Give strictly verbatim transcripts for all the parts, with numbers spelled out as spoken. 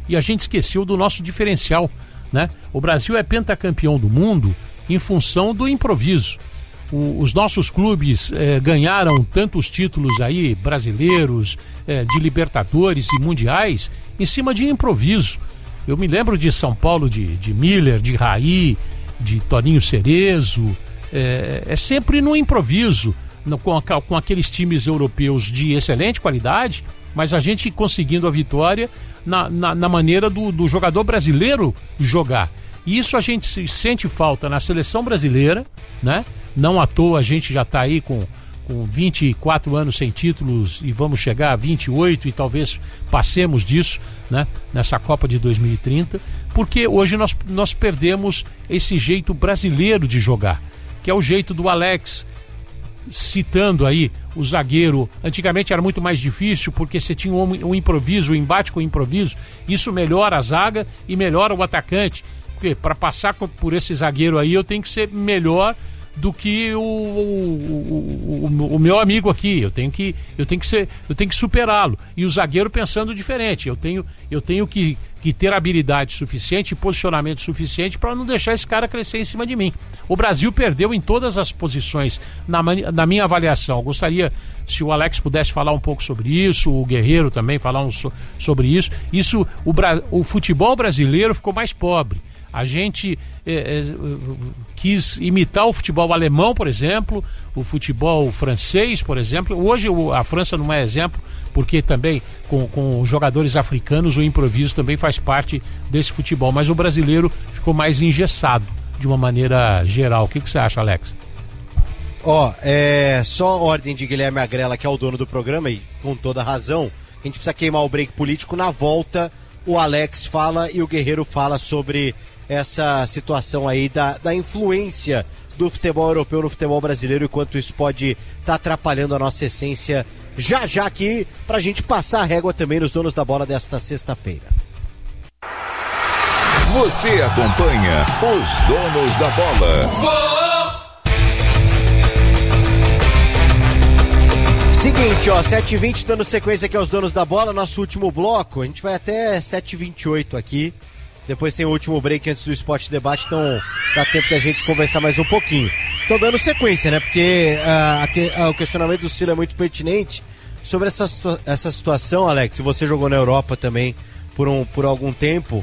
e a gente esqueceu do nosso diferencial, né? O Brasil é pentacampeão do mundo em função do improviso. O, os nossos clubes eh, ganharam tantos títulos aí, brasileiros, eh, de Libertadores e mundiais, em cima de improviso. Eu me lembro de São Paulo, de, de Miller, de Raí, de Toninho Cerezo, é, é sempre no improviso, no, com, a, com aqueles times europeus de excelente qualidade, mas a gente conseguindo a vitória na, na, na maneira do, do jogador brasileiro jogar. E isso a gente se sente falta na seleção brasileira, né? Não à toa a gente já está aí com, com vinte e quatro anos sem títulos e vamos chegar a vinte e oito e talvez passemos disso, né? Nessa Copa de dois mil e trinta, porque hoje nós, nós perdemos esse jeito brasileiro de jogar, que é o jeito do Alex, citando aí o zagueiro. Antigamente era muito mais difícil porque você tinha um, um improviso, um embate com improviso, isso melhora a zaga e melhora o atacante, porque para passar por esse zagueiro aí eu tenho que ser melhor do que o, o, o, o meu amigo aqui. Eu tenho que, eu tenho que ser, eu tenho que superá-lo. E o zagueiro pensando diferente. Eu tenho, eu tenho que, que ter habilidade suficiente, posicionamento suficiente para não deixar esse cara crescer em cima de mim. O Brasil perdeu em todas as posições, na, na minha avaliação. Eu gostaria, se o Alex pudesse falar um pouco sobre isso, o Guerreiro também falar um, so, sobre isso. Isso, o, o futebol brasileiro ficou mais pobre. A gente é, é, quis imitar o futebol alemão, por exemplo, o futebol francês, por exemplo. Hoje o, a França não é exemplo, porque também com, com os jogadores africanos o improviso também faz parte desse futebol. Mas o brasileiro ficou mais engessado de uma maneira geral. O que, que você acha, Alex? Ó, oh, é só ordem de Guilherme Agrela, que é o dono do programa, e com toda razão, a gente precisa queimar o break político. Na volta, o Alex fala e o Guerreiro fala sobre essa situação aí da, da influência do futebol europeu no futebol brasileiro e quanto isso pode estar tá atrapalhando a nossa essência já já aqui, pra gente passar a régua também nos donos da bola desta sexta-feira. Você acompanha os donos da bola. Seguinte, ó, sete e vinte, dando sequência aqui aos donos da bola, nosso último bloco. A gente vai até sete e vinte e oito aqui. Depois tem o último break antes do Esporte Debate, então dá tempo da gente conversar mais um pouquinho. Então dando sequência, né? Porque uh, aqui, uh, o questionamento do Ciro é muito pertinente sobre essa, essa situação, Alex. Você jogou na Europa também por, um, por algum tempo.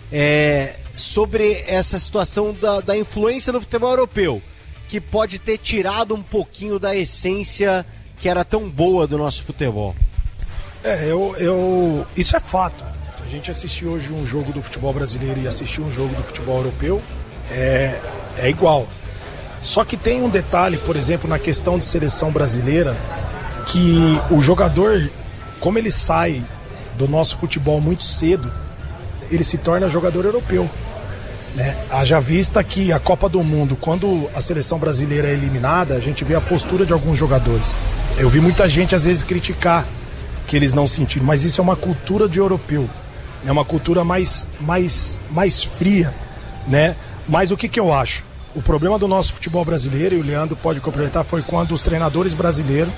É, sobre essa situação da, da influência no futebol europeu, que pode ter tirado um pouquinho da essência que era tão boa do nosso futebol. É, eu, eu, isso é fato. Se a gente assistir hoje um jogo do futebol brasileiro e assistir um jogo do futebol europeu, é, é igual. Só que tem um detalhe, por exemplo, na questão de seleção brasileira, que o jogador, como ele sai do nosso futebol muito cedo, ele se torna jogador europeu, né? Haja vista que a Copa do Mundo, quando a seleção brasileira é eliminada, a gente vê a postura de alguns jogadores. Eu vi muita gente às vezes criticar que eles não sentiram, mas isso é uma cultura de europeu, é uma cultura mais, mais, mais fria, né? Mas o que, que eu acho? O problema do nosso futebol brasileiro, e o Leandro pode complementar, foi quando os treinadores brasileiros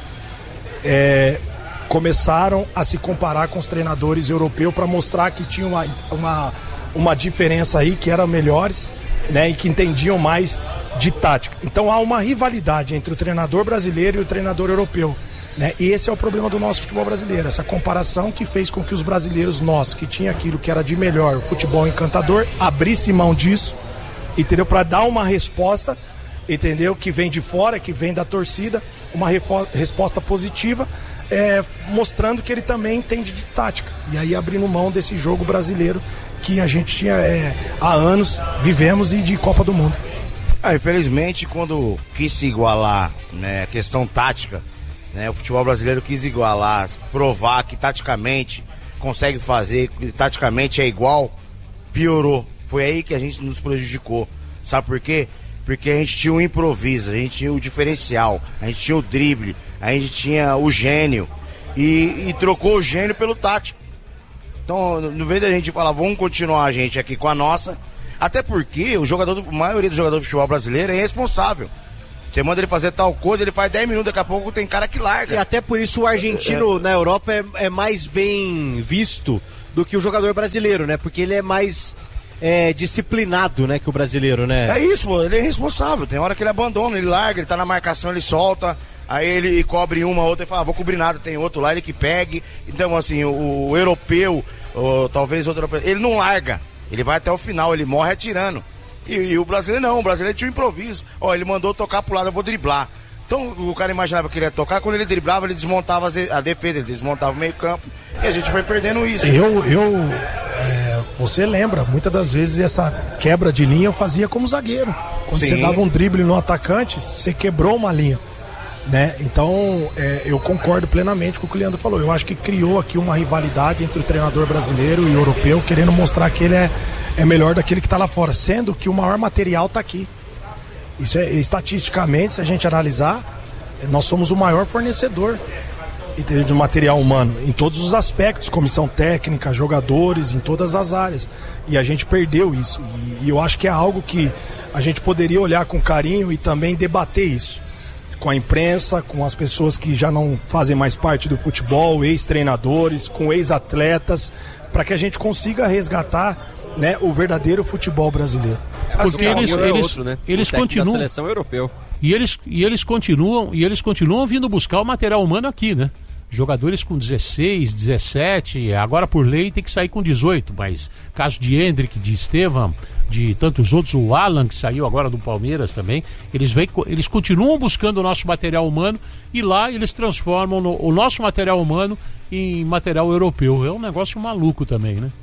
é, começaram a se comparar com os treinadores europeus para mostrar que tinha uma, uma, uma diferença aí, que eram melhores, né? E que entendiam mais de tática. Então há uma rivalidade entre o treinador brasileiro e o treinador europeu, né? E esse é o problema do nosso futebol brasileiro, essa comparação que fez com que os brasileiros, nós, que tinha aquilo que era de melhor, o futebol encantador, abrisse mão disso, entendeu? Para dar uma resposta, entendeu? Que vem de fora, que vem da torcida, uma refo- resposta positiva, é, mostrando que ele também entende de tática. E aí abrindo mão desse jogo brasileiro que a gente tinha é, há anos, vivemos, e de Copa do Mundo. Ah, infelizmente, quando quis se igualar, né, a questão tática, né, o futebol brasileiro quis igualar, provar que taticamente consegue fazer, que taticamente é igual, piorou. Foi aí que a gente nos prejudicou. Sabe por quê? Porque a gente tinha o improviso, a gente tinha o diferencial, a gente tinha o drible, a gente tinha o gênio, e, e trocou o gênio pelo tático. Então, no vez da gente falar, vamos continuar a gente aqui com a nossa, até porque o jogador, a maioria dos jogadores de futebol brasileiro é irresponsável. Você manda ele fazer tal coisa, ele faz dez minutos, daqui a pouco tem cara que larga. E até por isso o argentino é. na Europa é, é mais bem visto do que o jogador brasileiro, né? Porque ele é mais é, disciplinado, né, que o brasileiro, né? É isso, pô, ele é responsável. Tem hora que ele abandona, ele larga, ele tá na marcação, ele solta. Aí ele cobre uma, outra e fala, ah, vou cobrir nada, tem outro lá, ele que pegue. Então, assim, o, o europeu, ou, talvez outro europeu, ele não larga. Ele vai até o final, ele morre atirando. E, e o brasileiro não, o brasileiro tinha um improviso. Ó, ele mandou tocar pro lado, eu vou driblar. Então o cara imaginava que ele ia tocar, quando ele driblava, ele desmontava a defesa, ele desmontava o meio campo. E a gente foi perdendo isso. Eu, eu é, você lembra, muitas das vezes essa quebra de linha eu fazia como zagueiro. Quando Sim. você dava um drible no atacante, você quebrou uma linha. Né? Então é, eu concordo plenamente com o que o Leandro falou. Eu acho que criou aqui uma rivalidade entre o treinador brasileiro e o europeu, querendo mostrar que ele é, é melhor daquele que está lá fora, sendo que o maior material está aqui. Isso é, estatisticamente, se a gente analisar, nós somos o maior fornecedor de material humano em todos os aspectos, comissão técnica, jogadores, em todas as áreas, e a gente perdeu isso, e, e eu acho que é algo que a gente poderia olhar com carinho e também debater isso com a imprensa, com as pessoas que já não fazem mais parte do futebol, ex-treinadores, com ex-atletas, para que a gente consiga resgatar, né, o verdadeiro futebol brasileiro. Porque eles, é eles, outro, né? eles continuam. Da seleção europeu. E eles, e eles continuam, e eles continuam vindo buscar o material humano aqui, né? Jogadores com dezesseis, dezessete, agora por lei tem que sair com dezoito, mas caso de Hendrick, de Estevam, de tantos outros, o Alan, que saiu agora do Palmeiras também, eles, vem, eles continuam buscando o nosso material humano e lá eles transformam no, o nosso material humano em material europeu. É um negócio maluco também, né?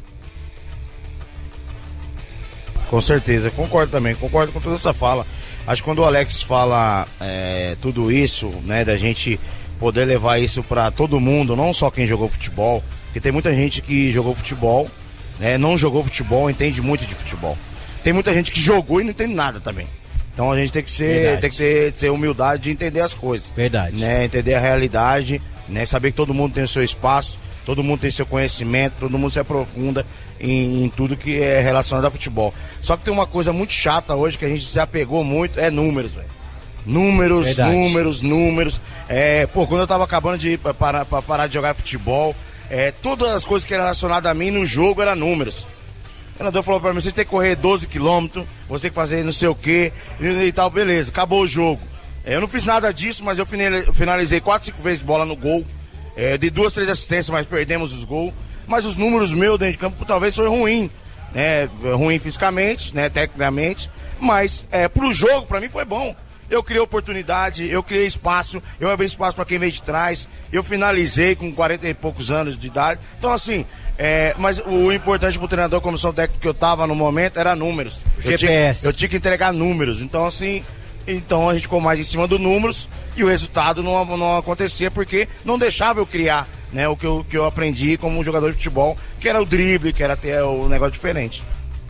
Com certeza, concordo também, concordo com toda essa fala. Acho que quando o Alex fala é, tudo isso, né, da gente poder levar isso para todo mundo, não só quem jogou futebol, porque tem muita gente que jogou futebol, né, não jogou futebol, entende muito de futebol. Tem muita gente que jogou e não entende nada também. Então a gente tem que ser, tem que ter, ter humildade de entender as coisas. Verdade. Né, entender a realidade, né, saber que todo mundo tem o seu espaço, todo mundo tem seu conhecimento, todo mundo se aprofunda em, em tudo que é relacionado a futebol. Só que tem uma coisa muito chata hoje que a gente se apegou muito, é números, velho. Números, Verdade. números, números. É, pô, quando eu tava acabando de ir pra parar, pra parar de jogar futebol, é, todas as coisas que eram relacionadas a mim no jogo eram números. O treinador falou pra mim, você tem que correr doze quilômetros, você tem que fazer não sei o que e, e tal, beleza, acabou o jogo. É, eu não fiz nada disso, mas eu finalizei quatro, cinco vezes bola no gol. É, de duas, três assistências, mas perdemos os gols. Mas os números meus dentro de campo talvez foi ruim, né? Ruim fisicamente, né? Tecnicamente. Mas é, pro jogo, pra mim foi bom. Eu criei oportunidade, eu criei espaço, eu abri espaço pra quem veio de trás, eu finalizei com quarenta e poucos anos de idade. Então, assim, é, mas o importante pro treinador, comissão técnica que eu tava no momento, era números. G P S. Eu tinha, eu tinha que entregar números. Então, assim, então a gente ficou mais em cima dos números e o resultado não, não acontecia porque não deixava eu criar, né, o que eu, que eu aprendi como jogador de futebol, que era o drible, que era ter o negócio diferente.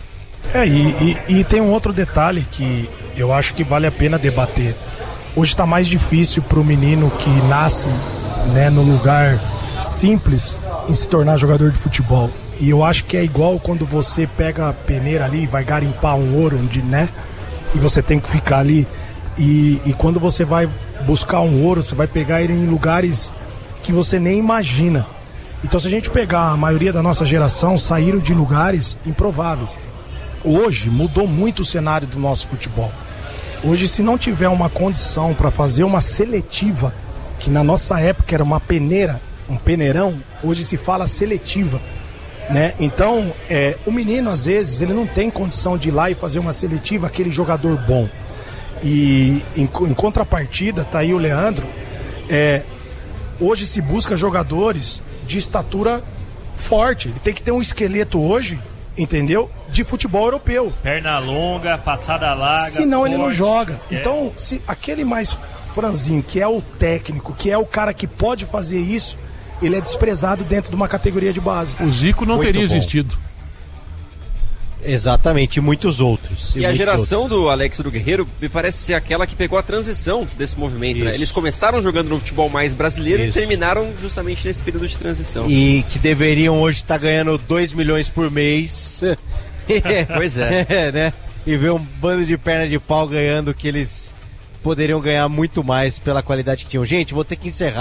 É, e, e, e tem um outro detalhe que eu acho que vale a pena debater. Hoje está mais difícil para o menino que nasce, né, no lugar simples em se tornar jogador de futebol. E eu acho que é igual quando você pega a peneira ali e vai garimpar um ouro, onde, né, e você tem que ficar ali. E, e quando você vai buscar um ouro, você vai pegar ele em lugares que você nem imagina. Então, se a gente pegar a maioria da nossa geração, saíram de lugares improváveis. Hoje mudou muito o cenário do nosso futebol. Hoje, se não tiver uma condição para fazer uma seletiva, que na nossa época era uma peneira, um peneirão, hoje se fala seletiva, né? Então, é, o menino às vezes ele não tem condição de ir lá e fazer uma seletiva, aquele jogador bom. E em, em contrapartida, tá aí o Leandro, é, hoje se busca jogadores de estatura forte. Ele tem que ter um esqueleto hoje, entendeu? De futebol europeu. Perna longa, passada larga. Senão forte, ele não joga. esquece. Então, se aquele mais franzinho, que é o técnico, que é o cara que pode fazer isso, ele é desprezado dentro de uma categoria de base. O Zico não Muito teria bom. existido. Exatamente, e muitos outros. E, e a geração outros. do Alex e do Guerreiro me parece ser aquela que pegou a transição desse movimento, né? Isso. Eles começaram jogando no futebol mais brasileiro Isso. e terminaram justamente nesse período de transição. E que deveriam hoje estar ganhando dois milhões por mês. Pois é. É, né? E ver um bando de perna de pau ganhando que eles poderiam ganhar muito mais pela qualidade que tinham. Gente, vou ter que encerrar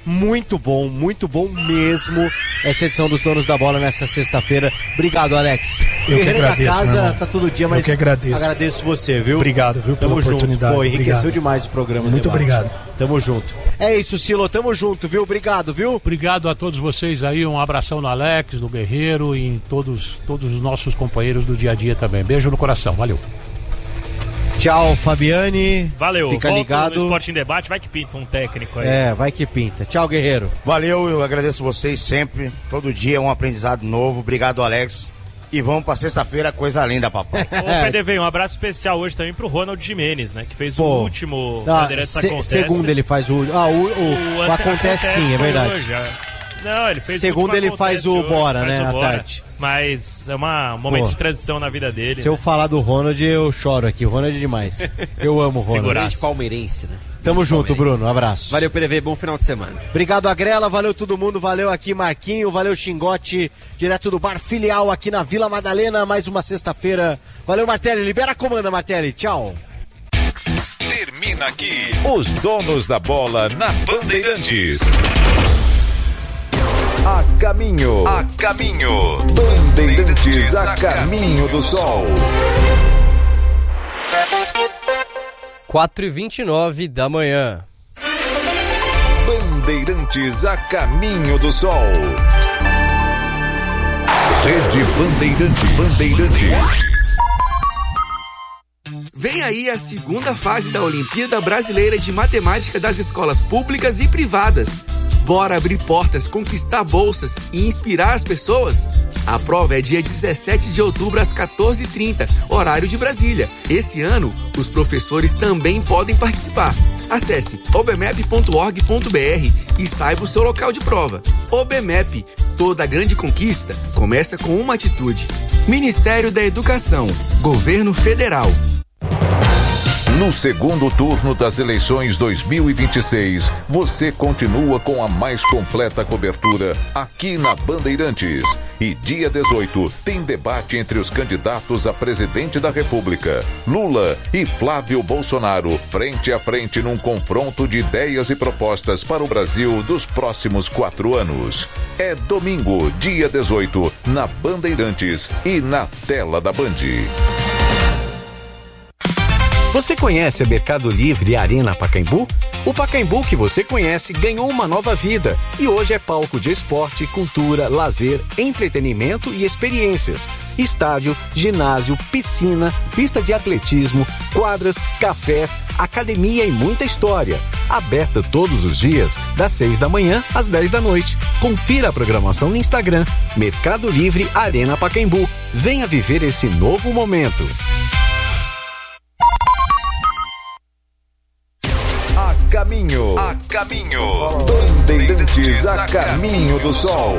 muito bom, muito bom mesmo essa edição dos Donos da Bola nessa sexta-feira. Obrigado, Alex. Eu que agradeço, da casa meu irmão. tá todo dia, mas eu que agradeço. agradeço você, viu? Obrigado, viu, pela Tamo oportunidade. Junto. Pô, enriqueceu obrigado. demais o programa. Muito debate. obrigado. Tamo junto. É isso, Silo, tamo junto, viu? Obrigado, viu? Obrigado a todos vocês aí, um abração no Alex, no Guerreiro e em todos, todos os nossos companheiros do dia a dia também. Beijo no coração, valeu. Tchau, Fabiane. Valeu, Fica volta ligado. no Esporte em Debate, vai que pinta um técnico aí. É, vai que pinta. Tchau, Guerreiro. Valeu, eu agradeço vocês sempre. Todo dia é um aprendizado novo. Obrigado, Alex. E vamos pra sexta-feira, coisa linda, papai. Ô, P D V, um abraço especial hoje também pro Ronald Jimenez, né? Que fez Pô, o último ah, Bandeirantes se, Acontece. Segundo ele faz o... Ah, o, o, o, o acontece, acontece sim, é verdade. Hoje, Não, ele fez Segundo o ele faz o hoje, Bora, faz né, o à Bora, tarde. Mas é uma, um momento Pô, de transição na vida dele. Se né? eu falar do Ronald, eu choro aqui. O Ronald é demais. Eu amo o Ronald. Grande palmeirense, né? Tamo Grande junto, Bruno. Abraço. Valeu, P D V. Bom final de semana. Obrigado, Agrela. Valeu todo mundo. Valeu aqui, Marquinho. Valeu, Xingote. Direto do Bar Filial aqui na Vila Madalena. Mais uma sexta-feira. Valeu, Martelli. Libera a comanda, Martelli. Tchau. Termina aqui os Donos da Bola na Bandeirantes. A caminho, a caminho, Bandeirantes a caminho do sol. quatro e vinte e nove da manhã. Bandeirantes a caminho do sol. Rede Bandeirantes. Bandeirantes. Vem aí a segunda fase da Olimpíada Brasileira de Matemática das escolas públicas e privadas. Bora abrir portas, conquistar bolsas e inspirar as pessoas? A prova é dia dezessete de outubro às quatorze e trinta, horário de Brasília. Esse ano, os professores também podem participar. Acesse obmep ponto org ponto br e saiba o seu local de prova. OBMEP, toda grande conquista começa com uma atitude. Ministério da Educação, Governo Federal. No segundo turno das eleições dois mil e vinte e seis, você continua com a mais completa cobertura aqui na Bandeirantes. E dia dezoito tem debate entre os candidatos a presidente da República, Lula e Flávio Bolsonaro, frente a frente num confronto de ideias e propostas para o Brasil dos próximos quatro anos. É domingo, dia dezoito, na Bandeirantes e na tela da Band. Você conhece a Mercado Livre e a Arena Pacaembu? O Pacaembu que você conhece ganhou uma nova vida e hoje é palco de esporte, cultura, lazer, entretenimento e experiências. Estádio, ginásio, piscina, pista de atletismo, quadras, cafés, academia e muita história. Aberta todos os dias, das seis da manhã às dez da noite. Confira a programação no Instagram, Mercado Livre Arena Pacaembu. Venha viver esse novo momento. Caminho, a caminho, Bandeirantes a caminho do sol.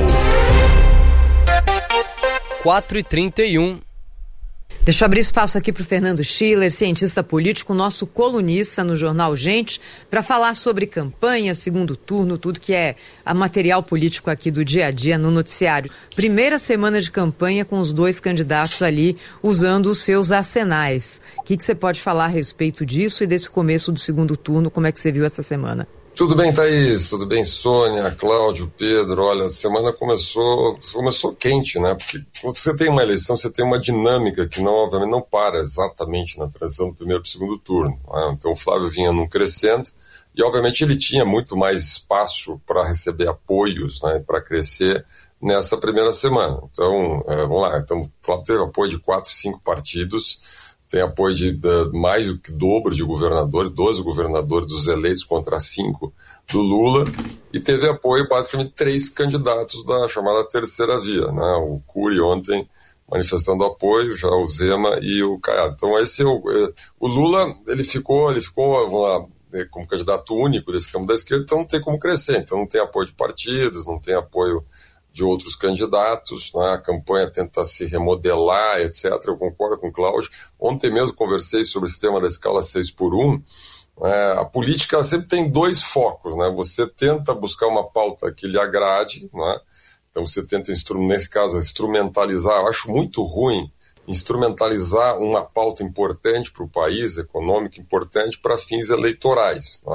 quatro e trinta e um. Deixa eu abrir espaço aqui para o Fernando Schiller, cientista político, nosso colunista no jornal Gente, para falar sobre campanha, segundo turno, tudo que é a material político aqui do dia a dia no noticiário. Primeira semana de campanha com os dois candidatos ali usando os seus arsenais. O que, que você pode falar a respeito disso e desse começo do segundo turno? Como é que você viu essa semana? Tudo bem, Thaís? Tudo bem, Sônia, Cláudio, Pedro? Olha, a semana começou, começou quente, né? Porque quando você tem uma eleição, você tem uma dinâmica que, não, obviamente, não para exatamente na transição do primeiro para o segundo turno. Né? Então, o Flávio vinha num crescendo e, obviamente, ele tinha muito mais espaço para receber apoios, né? Para crescer nessa primeira semana. Então, é, vamos lá. Então, o Flávio teve apoio de quatro, cinco partidos. Tem apoio de, de mais do que dobro de governadores, doze governadores dos eleitos contra cinco do Lula, e teve apoio basicamente três candidatos da chamada terceira via, né? O Cury ontem manifestando apoio, já o Zema e o Caiado. Então esse é o, é, o Lula, ele ficou, ele ficou, vamos lá, como candidato único desse campo da esquerda, então não tem como crescer, então não tem apoio de partidos, não tem apoio de outros candidatos, né? A campanha tenta se remodelar, etcétera. Eu concordo com o Cláudio. Ontem mesmo conversei sobre esse tema da escala seis por um. É, a política sempre tem dois focos, né? Você tenta buscar uma pauta que lhe agrade, né? Então você tenta, nesse caso, instrumentalizar. Eu acho muito ruim instrumentalizar uma pauta importante para o país, econômica importante, para fins eleitorais, né?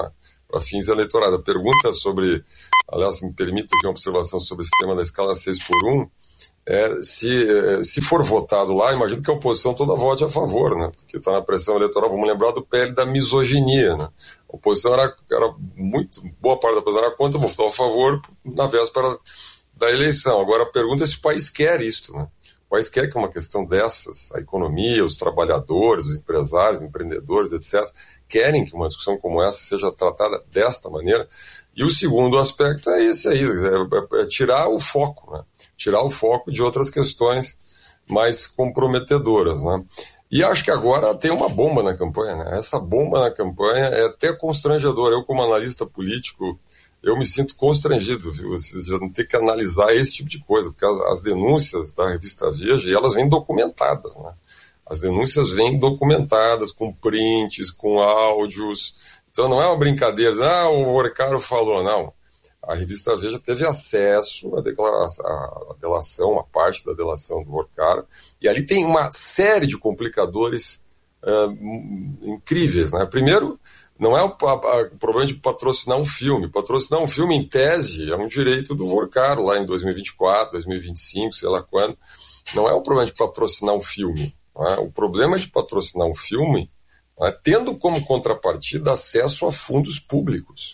para fins eleitorais. A pergunta sobre, aliás, me permita aqui uma observação sobre esse tema da escala seis por um, é, se, se for votado lá, imagino que a oposição toda vote a favor, né? Porque está na pressão eleitoral, vamos lembrar do P L da misoginia, né? A oposição era, era muito, boa parte da oposição era contra, votou a favor na véspera da eleição. Agora a pergunta é se o país quer isto, né? O país quer que uma questão dessas, a economia, os trabalhadores, os empresários, empreendedores, etcétera, querem que uma discussão como essa seja tratada desta maneira. E o segundo aspecto é esse aí, é, é tirar o foco, né? Tirar o foco de outras questões mais comprometedoras, né? E acho que agora tem uma bomba na campanha, né? Essa bomba na campanha é até constrangedora. Eu, como analista político, eu me sinto constrangido, viu? Vocês já não tem que analisar esse tipo de coisa, porque as, as denúncias da revista Veja, elas vêm documentadas, né? As denúncias vêm documentadas, com prints, com áudios. Então não é uma brincadeira, ah, o Vorcaro falou, não. A revista Veja teve acesso à, declaração, à delação, a parte da delação do Vorcaro, e ali tem uma série de complicadores uh, incríveis, né? Primeiro, não é o, a, a, o problema de patrocinar um filme. Patrocinar um filme, em tese, é um direito do Vorcaro, lá em dois mil e vinte e quatro, dois mil e vinte e cinco, sei lá quando. Não é o problema de patrocinar um filme. Não é? O problema de patrocinar um filme é tendo como contrapartida acesso a fundos públicos,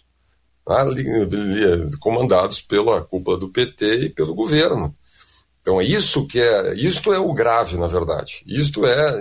comandados pela cúpula do P T e pelo governo. Então, isso que é, isto é o grave, na verdade. Isto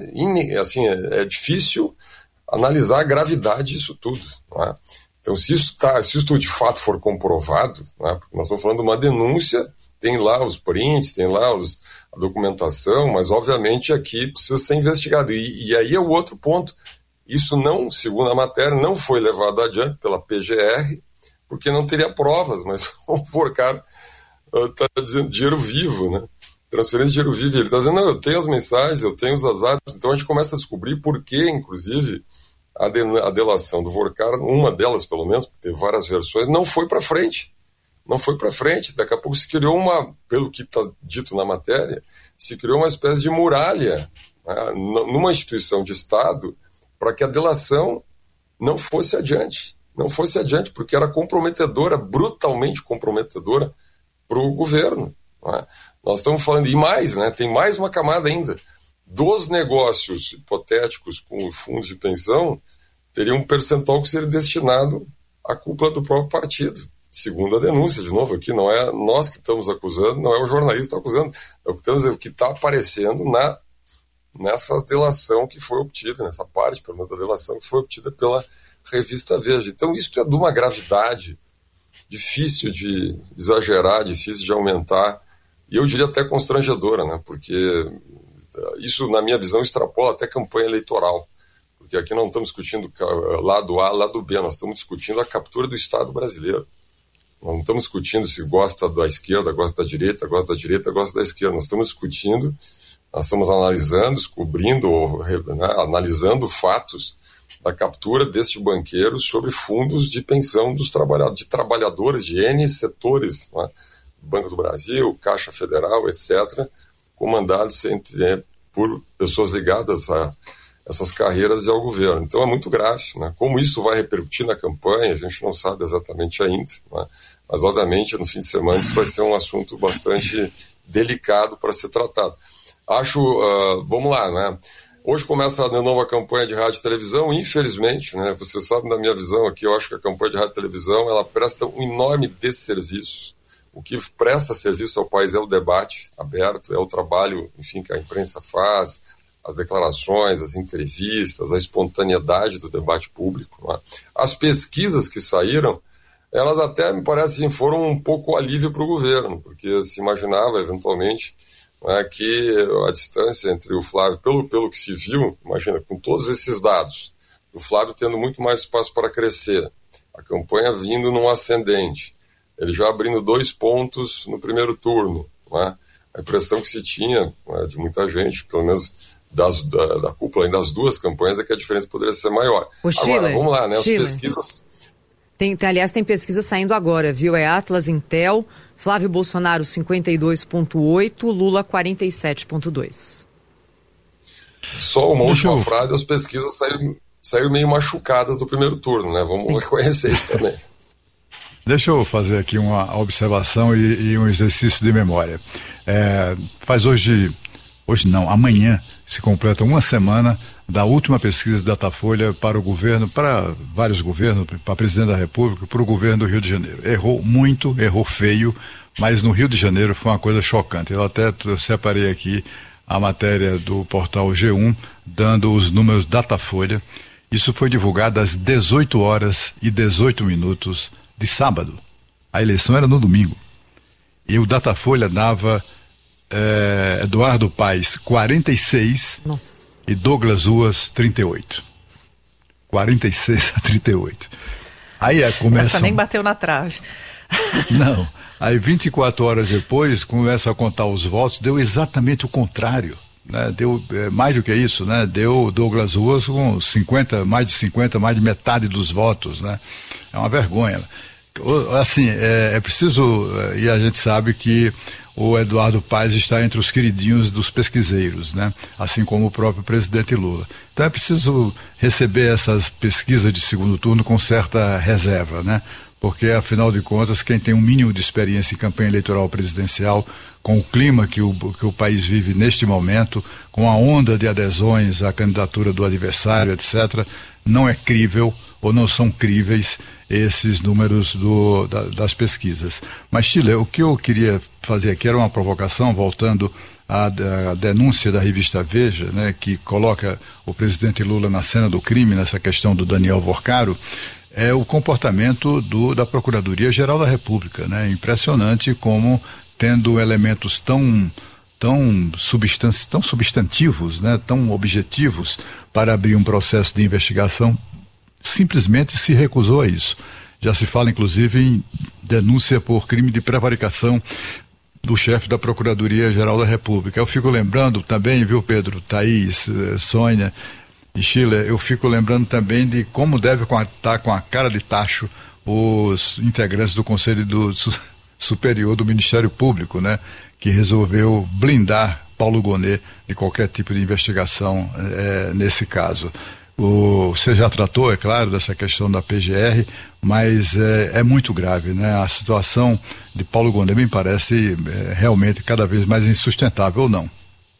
é, assim, é, é difícil analisar a gravidade disso tudo. Não é? Então, se isso, tá, se isso de fato for comprovado, não é? Porque nós estamos falando de uma denúncia, tem lá os prints, tem lá os, a documentação, mas, obviamente, aqui precisa ser investigado. E, e aí é o outro ponto. Isso não, segundo a matéria, não foi levado adiante pela P G R, porque não teria provas, mas o Vorcaro está uh, dizendo dinheiro vivo, né? Transferência de dinheiro vivo. Ele está dizendo, não, eu tenho as mensagens, eu tenho os azares. Então a gente começa a descobrir por que, inclusive, a, de, a delação do Vorcaro, uma delas pelo menos, porque teve várias versões, não foi para frente. Não foi para frente. Daqui a pouco se criou uma, pelo que está dito na matéria, se criou uma espécie de muralha, né, numa instituição de Estado, para que a delação não fosse adiante. Não fosse adiante, porque era comprometedora, brutalmente comprometedora para o governo. Não é? Nós estamos falando, e mais, né, tem mais uma camada ainda. Dos negócios hipotéticos com fundos de pensão, teria um percentual que seria destinado à cúpula do próprio partido. Segundo a denúncia, de novo, aqui não é nós que estamos acusando, não é o jornalista que está acusando, é o que estamos dizendo, que está aparecendo na, nessa delação que foi obtida, nessa parte, pelo menos, da delação que foi obtida pela revista Veja. Então isso é de uma gravidade difícil de exagerar, difícil de aumentar, e eu diria até constrangedora, né? Porque isso, na minha visão, extrapola até campanha eleitoral, porque aqui não estamos discutindo lado A, lado B, nós estamos discutindo a captura do Estado brasileiro. Nós não estamos discutindo se gosta da esquerda, gosta da direita, gosta da direita, gosta da esquerda. Nós estamos discutindo, nós estamos analisando, descobrindo, né, analisando fatos da captura deste banqueiro sobre fundos de pensão dos trabalhadores, de trabalhadores de N setores, né, Banco do Brasil, Caixa Federal, etcétera, comandados entre, é, por pessoas ligadas a essas carreiras e ao governo. Então é muito grave, né? Como isso vai repercutir na campanha, a gente não sabe exatamente ainda, né? Mas obviamente no fim de semana isso vai ser um assunto bastante delicado para ser tratado. Acho, uh, vamos lá, né? Hoje começa a nova campanha de rádio e televisão, infelizmente, né? Você sabe da minha visão aqui, eu acho que a campanha de rádio e televisão, ela presta um enorme desserviço. O que presta serviço ao país é o debate aberto, é o trabalho, enfim, que a imprensa faz, as declarações, as entrevistas, a espontaneidade do debate público. Não é? As pesquisas que saíram, elas até, me parece, foram um pouco alívio para o governo, porque se imaginava, eventualmente, não é, que a distância entre o Flávio, pelo, pelo que se viu, imagina, com todos esses dados, o Flávio tendo muito mais espaço para crescer, a campanha vindo num ascendente, ele já abrindo dois pontos no primeiro turno. Não é? A impressão que se tinha, não é, de muita gente, pelo menos Das, da, da cúpula das duas campanhas, é que a diferença poderia ser maior. O agora, Chile, vamos lá, né? As Chile. pesquisas... Tem, tem, aliás, tem pesquisa saindo agora, viu? É Atlas Intel, Flávio Bolsonaro cinquenta e dois vírgula oito, Lula quarenta e sete vírgula dois. Só uma Deixa última eu... frase, as pesquisas saíram, saíram meio machucadas do primeiro turno, né? Vamos Sim. reconhecer isso também. Deixa eu fazer aqui uma observação e, e um exercício de memória. É, faz hoje, hoje não, amanhã se completa uma semana da última pesquisa da Datafolha para o governo, para vários governos, para o presidente da República, para o governo do Rio de Janeiro. Errou muito, errou feio, mas no Rio de Janeiro foi uma coisa chocante. Eu até separei aqui a matéria do portal G um, dando os números Datafolha. Isso foi divulgado às dezoito horas e dezoito minutos de sábado. A eleição era no domingo. E o Datafolha dava eh, Eduardo Paes quarenta e seis Nossa. E Douglas Ruas trinta e oito. quarenta e seis a trinta e oito. Aí é, começa. Essa nem bateu na trave. Não. Aí vinte e quatro horas depois, começa a contar os votos, deu exatamente o contrário. Né? Deu é, mais do que isso, né? Deu Douglas Ruas com cinquenta, mais de cinquenta, mais de metade dos votos, né? É uma vergonha. Assim, é, é preciso, e a gente sabe que o Eduardo Paes está entre os queridinhos dos pesquiseiros, né? Assim como o próprio presidente Lula. Então é preciso receber essas pesquisas de segundo turno com certa reserva, né? Porque, afinal de contas, quem tem um mínimo de experiência em campanha eleitoral presidencial, com o clima que o, que o país vive neste momento, com a onda de adesões à candidatura do adversário, etcétera, não é crível ou não são críveis esses números do, da, das pesquisas. Mas, Chile, o que eu queria fazer aqui era uma provocação, voltando à, à denúncia da revista Veja, né, que coloca o presidente Lula na cena do crime, nessa questão do Daniel Vorcaro. É o comportamento do, da Procuradoria-Geral da República, né? Impressionante como, tendo elementos tão, tão, substan tão substantivos, né? Tão objetivos para abrir um processo de investigação, simplesmente se recusou a isso. Já se fala, inclusive, em denúncia por crime de prevaricação do chefe da Procuradoria-Geral da República. Eu fico lembrando também, viu, Pedro, Thaís, Sônia e Chile, eu fico lembrando também de como deve estar com a cara de tacho os integrantes do Conselho do, Superior do Ministério Público, né, que resolveu blindar Paulo Gonet de qualquer tipo de investigação é, nesse caso. O, você já tratou, é claro, dessa questão da P G R, mas é, é muito grave, né? A situação de Paulo Gonet me parece é, realmente cada vez mais insustentável, ou não?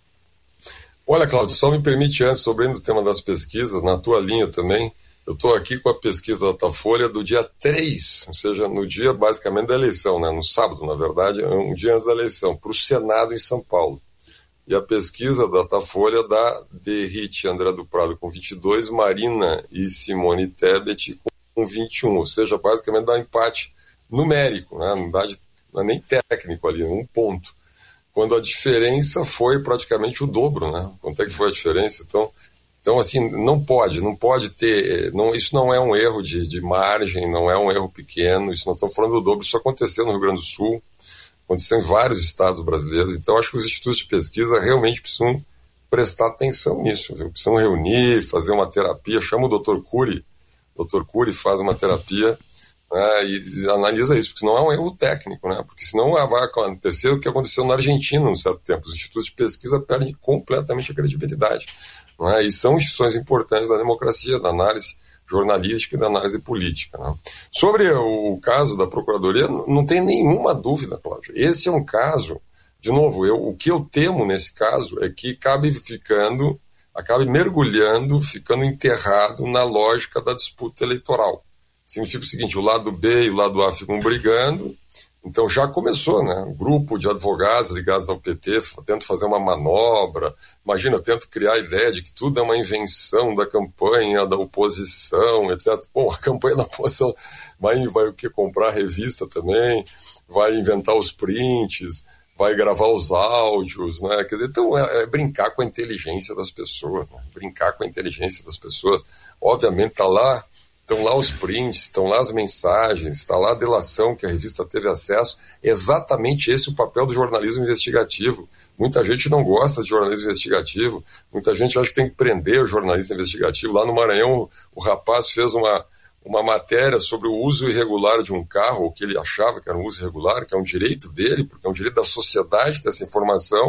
Olha, Cláudio, só me permite antes, sobre o tema das pesquisas, na tua linha também, eu estou aqui com a pesquisa da Datafolha do dia três, ou seja, no dia basicamente da eleição, né? No sábado, na verdade, um dia antes da eleição, para o Senado em São Paulo. E a pesquisa da Datafolha dá Derrite André do Prado com vinte e dois, Marina e Simone Tebet com vinte e um, ou seja, basicamente dá empate numérico, né? Não dá de, não é nem técnico ali, um ponto. Quando a diferença foi praticamente o dobro, né? Quanto é que foi a diferença? Então, então assim, não pode, não pode ter, não, isso não é um erro de, de margem, não é um erro pequeno, isso nós estamos falando do dobro, isso aconteceu no Rio Grande do Sul, aconteceu em vários estados brasileiros, então acho que os institutos de pesquisa realmente precisam prestar atenção nisso, viu? Precisam reunir, fazer uma terapia, chama o doutor Cury, o doutor Cury faz uma terapia, né, e analisa isso, porque senão é um erro técnico, né? Porque senão vai acontecer o que aconteceu na Argentina num certo tempo, os institutos de pesquisa perdem completamente a credibilidade, né? E são instituições importantes da democracia, da análise jornalística e da análise política, né? Sobre o, o caso da Procuradoria, não tem nenhuma dúvida, Cláudio, esse é um caso, de novo, eu, o que eu temo nesse caso é que acabe ficando, acabe mergulhando, ficando enterrado na lógica da disputa eleitoral. Significa o seguinte, o lado B e o lado A ficam brigando, então já começou, né? Um grupo de advogados ligados ao P T tenta fazer uma manobra, imagina, tenta criar a ideia de que tudo é uma invenção da campanha, da oposição, etcétera. Bom, a campanha da oposição vai, vai o que? Comprar revista também, vai inventar os prints, vai gravar os áudios, né? Quer dizer, então é, é brincar com a inteligência das pessoas, né? Brincar com a inteligência das pessoas. Obviamente está lá, estão lá os prints, estão lá as mensagens, está lá a delação que a revista teve acesso. É exatamente esse o papel do jornalismo investigativo. Muita gente não gosta de jornalismo investigativo, muita gente acha que tem que prender o jornalista investigativo. Lá no Maranhão, o rapaz fez uma, uma matéria sobre o uso irregular de um carro, o que ele achava que era um uso irregular, que é um direito dele, porque é um direito da sociedade ter essa informação.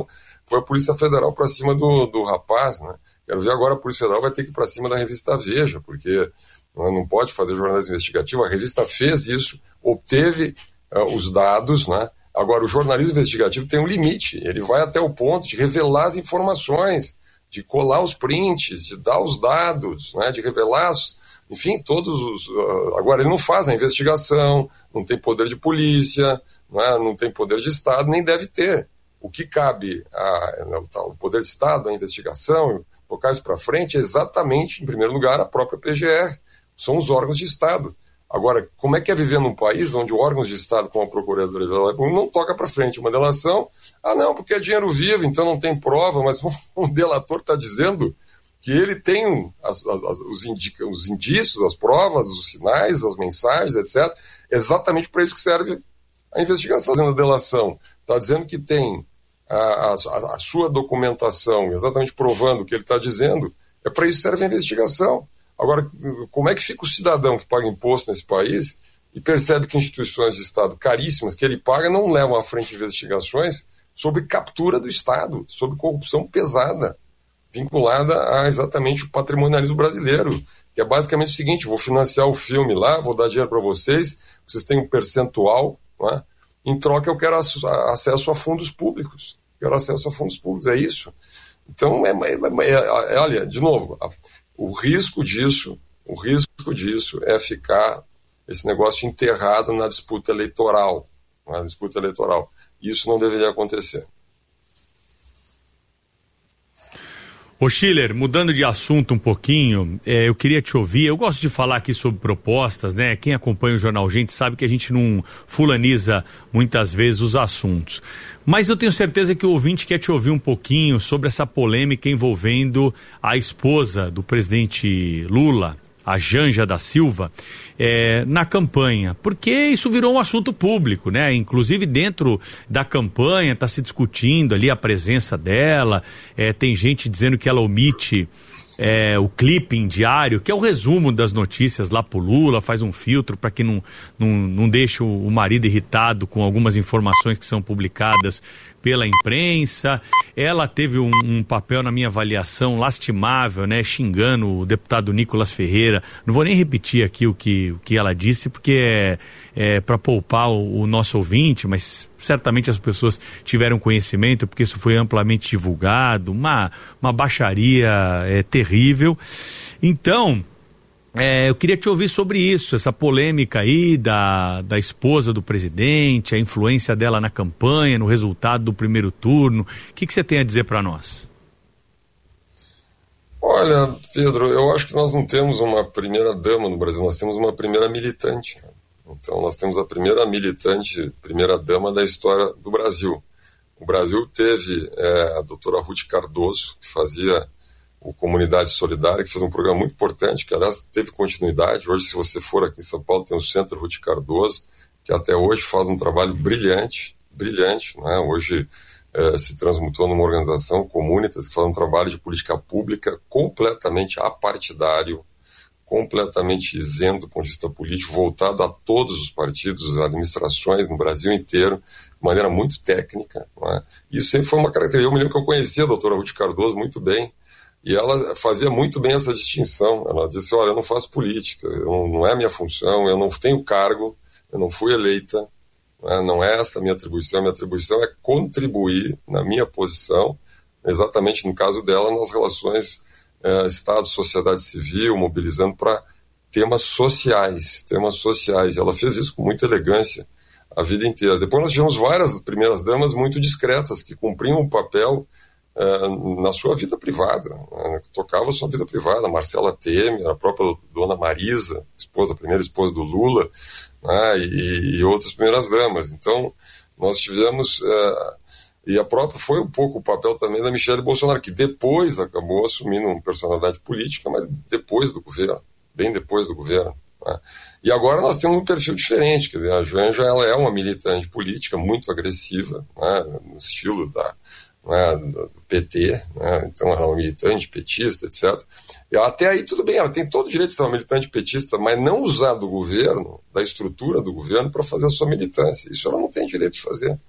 foi a Polícia Federal para cima do, do rapaz, né? Quero ver agora a Polícia Federal vai ter que ir para cima da revista Veja, porque não pode fazer jornalismo investigativo. A revista fez isso, obteve uh, os dados, né? Agora, o jornalismo investigativo tem um limite, ele vai até o ponto de revelar as informações, de colar os prints, de dar os dados, né? De revelar, os, enfim, todos os... Uh, agora, ele não faz a investigação, não tem poder de polícia, né? Não tem poder de Estado, nem deve ter. O que cabe ao poder de Estado, a investigação, colocar isso para frente, é exatamente, em primeiro lugar, a própria P G R. São os órgãos de Estado. Agora, como é que é viver num país onde órgãos de Estado, como a Procuradoria, não toca para frente uma delação? Ah, não, porque é dinheiro vivo, então não tem prova, mas um delator está dizendo que ele tem as, as, os, indica, os indícios, as provas, os sinais, as mensagens, etcétera. Exatamente para isso que serve a investigação, fazendo a delação. Está dizendo que tem a, a, a sua documentação, exatamente provando o que ele está dizendo, é para isso que serve a investigação. Agora, como é que fica o cidadão que paga imposto nesse país e percebe que instituições de Estado caríssimas que ele paga não levam à frente investigações sobre captura do Estado, sobre corrupção pesada, vinculada a exatamente o patrimonialismo brasileiro, que é basicamente o seguinte: vou financiar o filme lá, vou dar dinheiro para vocês, vocês têm um percentual, não é? Em troca eu quero acesso a fundos públicos, quero acesso a fundos públicos, é isso. Então, é, é, é, é, olha, de novo, a, o risco disso, o risco disso é ficar esse negócio enterrado na disputa eleitoral, na disputa eleitoral. Isso não deveria acontecer. Ô Schiller, mudando de assunto um pouquinho, é, eu queria te ouvir. Eu gosto de falar aqui sobre propostas, né? Quem acompanha o Jornal Gente sabe que a gente não fulaniza muitas vezes os assuntos. Mas eu tenho certeza que o ouvinte quer te ouvir um pouquinho sobre essa polêmica envolvendo a esposa do presidente Lula, a Janja da Silva, é, na campanha, porque isso virou um assunto público, né? Inclusive dentro da campanha está se discutindo ali a presença dela, é, tem gente dizendo que ela omite é, o clipping diário, que é o resumo das notícias lá pro Lula, faz um filtro para que não, não, não deixe o, o marido irritado com algumas informações que são publicadas pela imprensa. Ela teve um, um papel, na minha avaliação, lastimável, né, xingando o deputado Nicolas Ferreira. Não vou nem repetir aqui o que, o que ela disse, porque é, é para poupar o, o nosso ouvinte, mas certamente as pessoas tiveram conhecimento, porque isso foi amplamente divulgado, uma, uma baixaria é, terrível. Então, É, eu queria te ouvir sobre isso, essa polêmica aí da, da esposa do presidente, a influência dela na campanha, no resultado do primeiro turno. O que, que você tem a dizer para nós? Olha, Pedro, eu acho que nós não temos uma primeira dama no Brasil, nós temos uma primeira militante. Então nós temos a primeira militante, primeira dama da história do Brasil. O Brasil teve é, a doutora Ruth Cardoso, que fazia o Comunidade Solidária, que fez um programa muito importante, que aliás teve continuidade. Hoje, se você for aqui em São Paulo, tem o Centro Ruth Cardoso, que até hoje faz um trabalho brilhante, brilhante, né? Hoje eh, se transmutou numa organização, Comunitas, que faz um trabalho de política pública completamente apartidário, completamente isento do ponto de vista político, voltado a todos os partidos, administrações no Brasil inteiro, de maneira muito técnica, né? Isso sempre foi uma característica. Eu me lembro que eu conhecia a doutora Ruth Cardoso muito bem, e ela fazia muito bem essa distinção. Ela disse: olha, eu não faço política, eu não, não é a minha função, eu não tenho cargo, eu não fui eleita, né? Não é essa a minha atribuição. A minha atribuição é contribuir na minha posição, exatamente no caso dela, nas relações eh, Estado, sociedade civil, mobilizando para temas sociais, temas sociais. Ela fez isso com muita elegância a vida inteira. Depois nós tivemos várias primeiras damas muito discretas, que cumpriam um papel Uh, na sua vida privada, né, que tocava a sua vida privada. Marcela Temer, a própria dona Marisa, esposa, a primeira esposa do Lula, né, e, e outras primeiras damas. Então, nós tivemos, uh, e a própria foi um pouco o papel também da Michele Bolsonaro, que depois acabou assumindo uma personalidade política, mas depois do governo, bem depois do governo. Né. E agora nós temos um perfil diferente, quer dizer, a Janja, ela é uma militante política muito agressiva, né, no estilo da Né, do P T, né, então ela é uma militante petista, etcétera. E até aí tudo bem, ela tem todo o direito de ser uma militante petista, mas não usar do governo, da estrutura do governo, para fazer a sua militância. Isso ela não tem direito de fazer.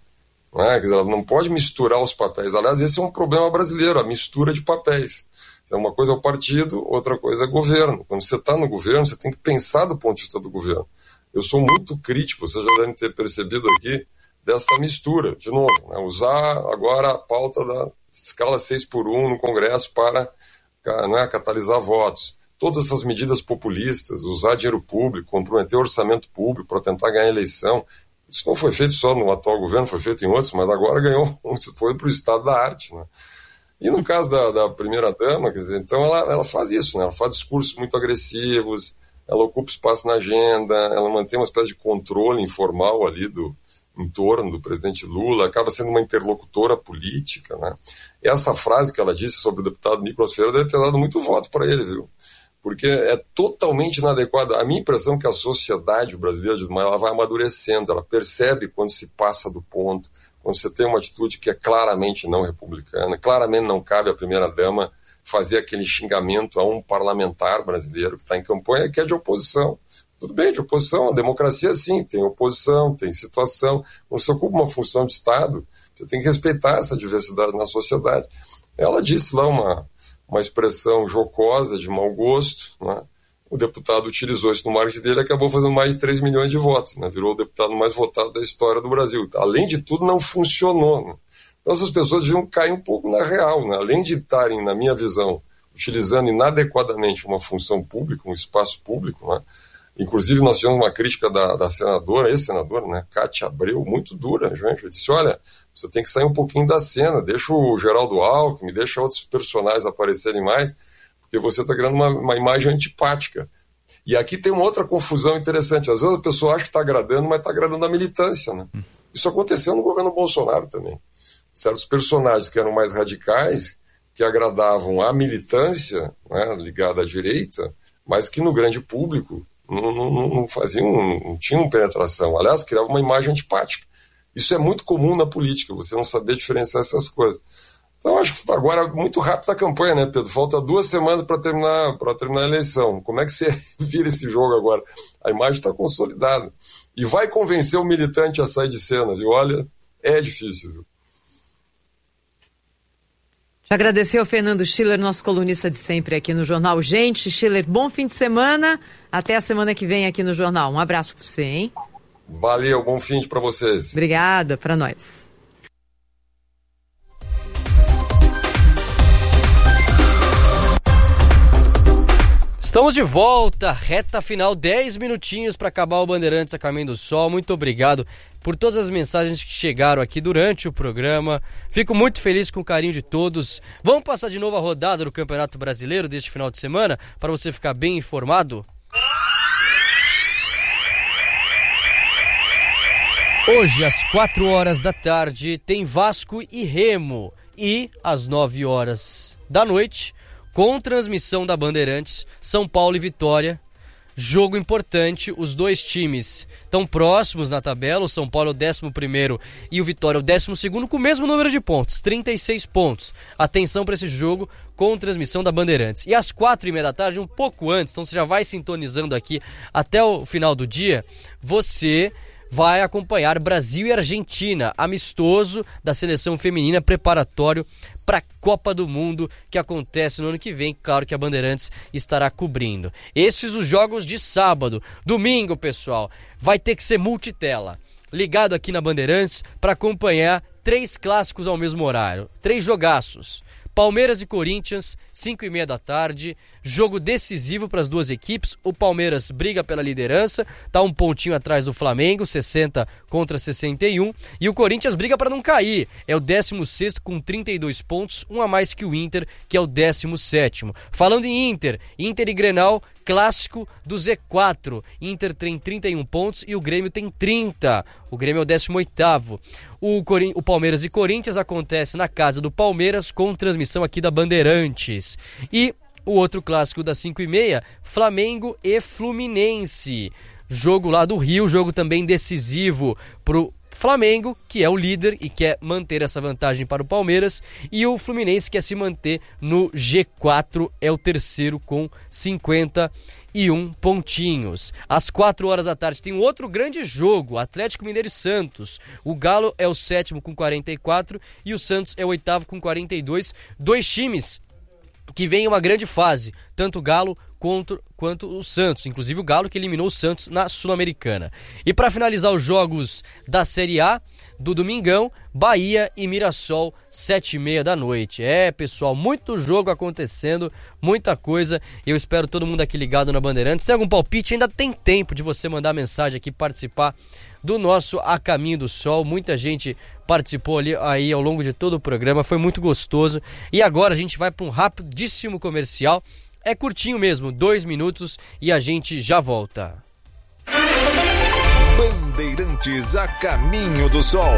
Não é? Quer dizer, ela não pode misturar os papéis. Aliás, esse é um problema brasileiro, a mistura de papéis. Então, uma coisa é o partido, outra coisa é governo. Quando você está no governo, você tem que pensar do ponto de vista do governo. Eu sou muito crítico, vocês já devem ter percebido aqui, dessa mistura, de novo, né? Usar agora a pauta da escala seis por um no Congresso para, né, catalisar votos. Todas essas medidas populistas, usar dinheiro público, comprometer o orçamento público para tentar ganhar a eleição, isso não foi feito só no atual governo, foi feito em outros, mas agora ganhou, foi para o estado da arte, né? E no caso da, da primeira-dama, quer dizer, então ela, ela faz isso, né? Ela faz discursos muito agressivos, ela ocupa espaço na agenda, ela mantém uma espécie de controle informal ali do em torno do presidente Lula, acaba sendo uma interlocutora política, né? E essa frase que ela disse sobre o deputado Nicolas Ferreira deve ter dado muito voto para ele, viu? Porque é totalmente inadequada. A minha impressão é que a sociedade brasileira ela vai amadurecendo, ela percebe quando se passa do ponto, quando você tem uma atitude que é claramente não republicana, claramente não cabe à primeira-dama fazer aquele xingamento a um parlamentar brasileiro que está em campanha, que é de oposição. Tudo bem, de oposição, a democracia sim, tem oposição, tem situação. Quando você ocupa uma função de Estado, você tem que respeitar essa diversidade na sociedade. Ela disse lá uma, uma expressão jocosa, de mau gosto, né? O deputado utilizou isso no marketing dele e acabou fazendo mais de três milhões de votos, né? Virou o deputado mais votado da história do Brasil. Além de tudo, não funcionou, né? Então essas pessoas deviam cair um pouco na real, né? Além de estarem, na minha visão, utilizando inadequadamente uma função pública, um espaço público, né? Inclusive, nós tivemos uma crítica da, da senadora, ex-senadora, né, Cátia Abreu, muito dura, gente. Eu disse, olha, você tem que sair um pouquinho da cena, deixa o Geraldo Alckmin, deixa outros personagens aparecerem mais, porque você está criando uma, uma imagem antipática. E aqui tem uma outra confusão interessante. Às vezes a pessoa acha que está agradando, mas está agradando a militância, né? Isso aconteceu no governo Bolsonaro também. Certos personagens que eram mais radicais, que agradavam a militância, né, ligada à direita, mas que no grande público Não, não, não faziam, não tinham penetração. Aliás, criava uma imagem antipática. Isso é muito comum na política, você não saber diferenciar essas coisas. Então, acho que agora, muito rápido a campanha, né, Pedro? Falta duas semanas para terminar, para terminar a eleição. Como é que você vira esse jogo agora? A imagem está consolidada. E vai convencer o militante a sair de cena, viu? Olha, é difícil, viu? Te agradecer ao Fernando Schiller, nosso colunista de sempre aqui no Jornal Gente. Schiller, bom fim de semana. Até a semana que vem aqui no Jornal. Um abraço para você, hein? Valeu, bom fim de para vocês. Obrigada, para nós. Estamos de volta, reta final, dez minutinhos para acabar o Bandeirantes a Caminho do Sol. Muito obrigado por todas as mensagens que chegaram aqui durante o programa. Fico muito feliz com o carinho de todos. Vamos passar de novo a rodada do Campeonato Brasileiro deste final de semana, para você ficar bem informado? Hoje, às quatro horas da tarde, tem Vasco e Remo. E, às nove horas da noite, com transmissão da Bandeirantes, São Paulo e Vitória. Jogo importante, os dois times estão próximos na tabela, o São Paulo é o décimo primeiro e o Vitória é o décimo segundo, com o mesmo número de pontos, trinta e seis pontos. Atenção para esse jogo com transmissão da Bandeirantes. E às quatro e meia da tarde, um pouco antes, então você já vai sintonizando aqui até o final do dia, você vai acompanhar Brasil e Argentina, amistoso da seleção feminina, preparatório para a Copa do Mundo, que acontece no ano que vem. Claro que a Bandeirantes estará cobrindo. Esses os jogos de sábado. Domingo, pessoal, vai ter que ser multitela. Ligado aqui na Bandeirantes para acompanhar três clássicos ao mesmo horário. Três jogaços. Palmeiras e Corinthians, cinco e meia da tarde, jogo decisivo para as duas equipes. O Palmeiras briga pela liderança, está um pontinho atrás do Flamengo, sessenta contra sessenta e um, e o Corinthians briga para não cair, é o décimo sexto com trinta e dois pontos, um a mais que o Inter, que é o décimo sétimo. Falando em Inter, Inter e Grenal, clássico do Z quatro, Inter tem trinta e um pontos e o Grêmio tem trinta, o Grêmio é o décimo oitavo. O, Corin... o Palmeiras e Corinthians acontece na casa do Palmeiras com transmissão aqui da Bandeirantes. E o outro clássico das cinco e meia, Flamengo e Fluminense. Jogo lá do Rio, jogo também decisivo pro Flamengo, que é o líder e quer manter essa vantagem para o Palmeiras, e o Fluminense quer se manter no G quatro, é o terceiro com cinquenta e um pontinhos. Às quatro horas da tarde tem um outro grande jogo, Atlético Mineiro e Santos. O Galo é o sétimo com quarenta e quatro e o Santos é o oitavo com quarenta e dois. Dois times que vem em uma grande fase, tanto o Galo quanto, quanto o Santos, inclusive o Galo que eliminou o Santos na Sul-Americana. E para finalizar os jogos da Série A, do Domingão, Bahia e Mirassol, sete e meia da noite. É, pessoal, muito jogo acontecendo, muita coisa. Eu espero todo mundo aqui ligado na Bandeirantes. Se tem algum palpite, ainda tem tempo de você mandar mensagem aqui, participar do nosso A Caminho do Sol. Muita gente participou ali aí ao longo de todo o programa, foi muito gostoso. E agora a gente vai para um rapidíssimo comercial. É curtinho mesmo, dois minutos e a gente já volta. Bandeirantes a Caminho do Sol.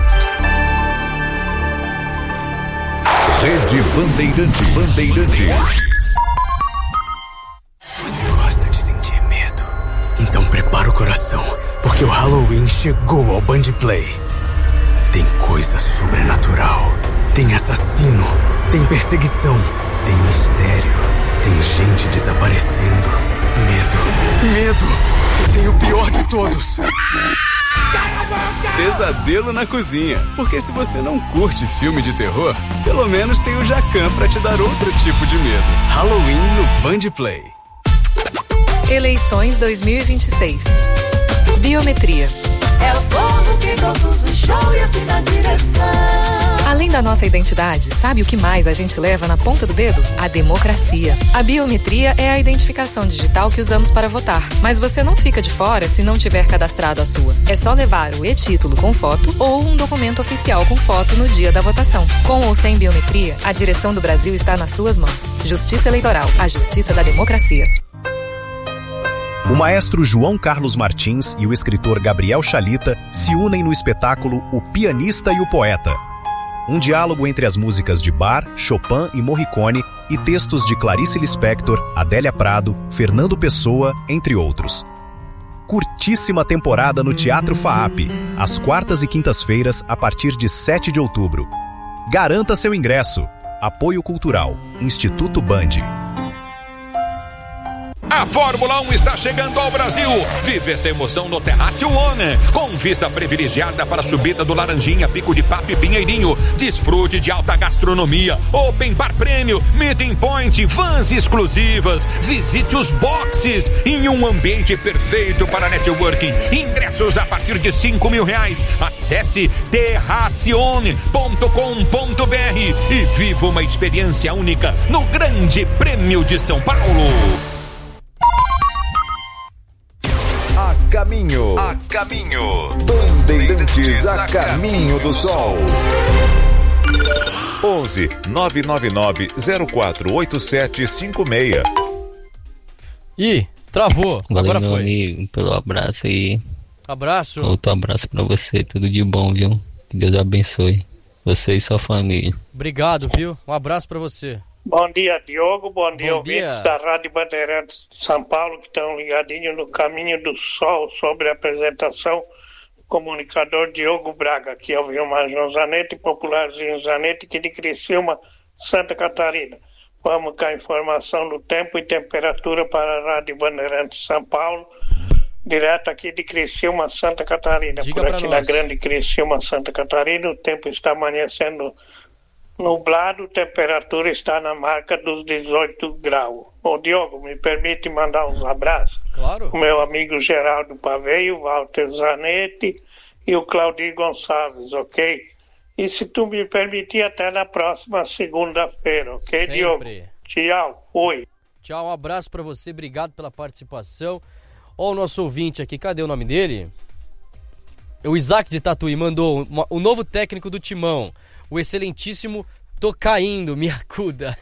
Rede Bandeirantes. Bandeirantes. Você gosta de sentir medo? Então prepara o coração, porque o Halloween chegou ao Band Play. Tem coisa sobrenatural, tem assassino, tem perseguição, tem mistério, tem gente desaparecendo. Medo, medo, e tem o pior de todos. Pesadelo na cozinha, porque se você não curte filme de terror, pelo menos tem o Jacan pra te dar outro tipo de medo. Halloween no Band Play. Eleições dois mil e vinte e seis. Biometria. É o povo que produz o show e assim na direção. Além da nossa identidade, sabe o que mais a gente leva na ponta do dedo? A democracia. A biometria é a identificação digital que usamos para votar. Mas você não fica de fora se não tiver cadastrado a sua. É só levar o e-título com foto ou um documento oficial com foto no dia da votação. Com ou sem biometria, a direção do Brasil está nas suas mãos. Justiça Eleitoral, a justiça da democracia. O maestro João Carlos Martins e o escritor Gabriel Chalita se unem no espetáculo O Pianista e o Poeta. Um diálogo entre as músicas de Bach, Chopin e Morricone e textos de Clarice Lispector, Adélia Prado, Fernando Pessoa, entre outros. Curtíssima temporada no Teatro FAAP, às quartas e quintas-feiras, a partir de sete de outubro. Garanta seu ingresso. Apoio Cultural, Instituto Band. A Fórmula um está chegando ao Brasil. Vive essa emoção no Terrácio One, com vista privilegiada para a subida do Laranjinha, Pico de Papo e Pinheirinho. Desfrute de alta gastronomia, Open Bar Prêmio, Meeting Point, vans exclusivas. Visite os boxes em um ambiente perfeito para networking. Ingressos a partir de cinco mil reais. Acesse terracione ponto com ponto br e viva uma experiência única no Grande Prêmio de São Paulo. A Caminho. A Caminho. Bandeirantes a Caminho do Sol. onze nove nove nove zero quatro oito sete cinco seis. Ih, travou. Valeu, Agora meu foi. amigo, pelo abraço aí. Abraço. Outro abraço pra você, tudo de bom, viu? Que Deus abençoe você e sua família. Obrigado, viu? Um abraço pra você. Bom dia, Diogo. Bom dia, Bom ouvintes dia. da Rádio Bandeirantes de São Paulo, que estão ligadinhos no Caminho do Sol sobre a apresentação do comunicador Diogo Braga, que é o Vilmar João Zanetti, popularzinho Zanetti, que de Criciúma, Santa Catarina. Vamos com a informação do tempo e temperatura para a Rádio Bandeirantes de São Paulo, direto aqui de Criciúma, Santa Catarina. Diga Por pra aqui na nós. grande Criciúma, Santa Catarina, o tempo está amanhecendo nublado, temperatura está na marca dos dezoito graus. Ô Diogo, me permite mandar uns abraços? Claro. O meu amigo Geraldo Paveio, Walter Zanetti e o Claudir Gonçalves, ok? E se tu me permitir, até na próxima segunda-feira, ok, Sempre. Diogo? Tchau, fui. Tchau, um abraço pra você, obrigado pela participação. Ó o nosso ouvinte aqui, cadê o nome dele? O Isaac de Tatuí mandou uma- o novo técnico do Timão, o excelentíssimo Tô Caindo, me acuda.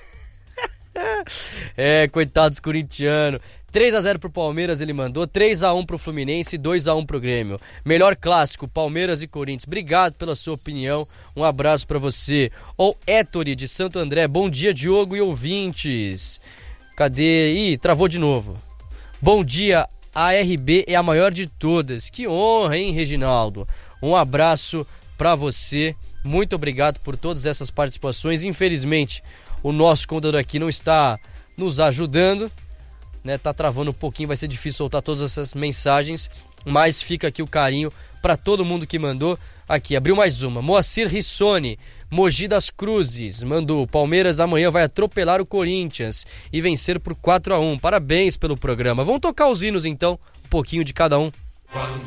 É, coitados corintianos. três a zero pro Palmeiras ele mandou, três a um pro Fluminense e dois a um pro Grêmio. Melhor clássico, Palmeiras e Corinthians. Obrigado pela sua opinião, um abraço pra você. Ó Ettore de Santo André, bom dia Diogo e ouvintes. Cadê? Ih, travou de novo. Bom dia, a R B é a maior de todas. Que honra, hein, Reginaldo? Um abraço para você. Muito obrigado por todas essas participações. Infelizmente, o nosso contador aqui não está nos ajudando, né? Tá travando um pouquinho, vai ser difícil soltar todas essas mensagens, mas fica aqui o carinho para todo mundo que mandou. Aqui, abriu mais uma. Moacir Rissone, Mogi das Cruzes, mandou: Palmeiras amanhã vai atropelar o Corinthians e vencer por quatro a um. Parabéns pelo programa. Vamos tocar os hinos então, um pouquinho de cada um.